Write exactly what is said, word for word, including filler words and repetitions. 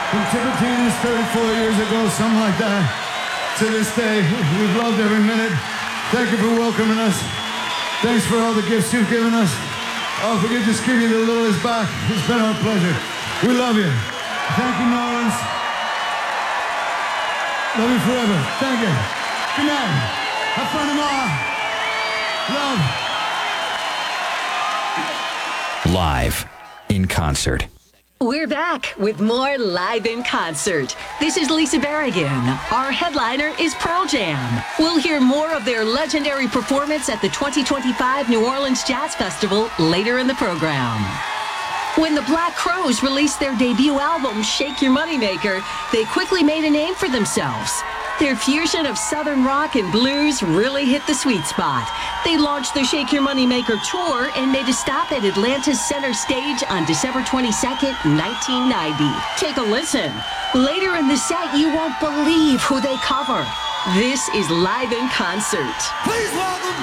From Tipitinas thirty-four years ago, something like that, to this day. We've loved every minute. Thank you for welcoming us. Thanks for all the gifts you've given us. Oh, if we could just give you the littlest back, it's been our pleasure. We love you. Thank you, Nolans. Love you forever. Thank you. Good night. Have fun tomorrow. Love. Live in concert. We're back with more Live in Concert. This is Lisa Berrigan. Our headliner is Pearl Jam. We'll hear more of their legendary performance at the twenty twenty-five New Orleans Jazz Festival later in the program. When the Black Crowes released their debut album, Shake Your Moneymaker, they quickly made a name for themselves. Their fusion of Southern rock and blues really hit the sweet spot. They launched the Shake Your Moneymaker tour and made a stop at Atlanta's Center Stage on December twenty-second, nineteen ninety. Take a listen. Later in the set, you won't believe who they cover. This is Live in Concert. Please welcome